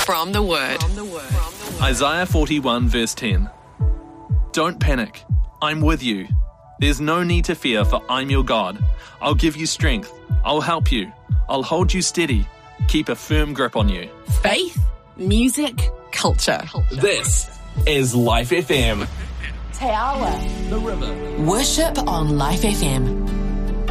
From the Word. Isaiah 41 verse 10. Don't panic. I'm with you. There's no need to fear, for I'm your God. I'll give you strength. I'll help you. I'll hold you steady. Keep a firm grip on you. Faith, music, culture. This is Life FM. Te Awa. The River. Worship on Life FM.